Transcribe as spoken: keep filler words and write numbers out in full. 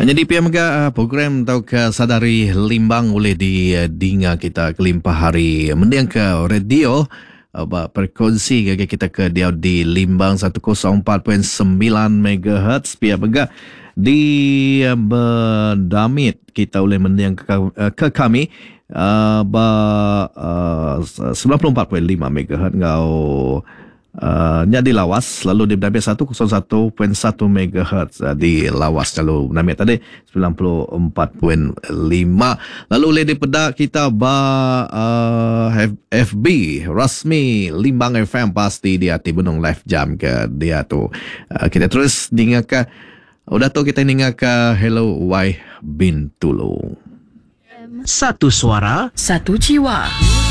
Jadi pihak mega program tau ke sadari limbang oleh di uh, dinga kita kelimpah hari mendiang ke radio uh, berkongsi ke kita ke dia di limbang seratus empat perpuluhan sembilan megahertz pihak mega di uh, berdamit kita oleh mendiang ke, uh, ke kami uh, ba, uh, sembilan puluh empat perpuluhan lima megahertz ngau Uh, di lawas lalu di berdamit seratus satu perpuluhan satu megahertz uh, di lawas lalu berdamit tadi sembilan puluh empat perpuluhan lima lalu oleh di pedak kita ba uh, F B rasmi Limbang F M pasti dia ti benung live jam ke dia tu uh, kita terus dengar ke udah tu kita dengar ke Hello Wai Bintulu satu suara Satu jiwa.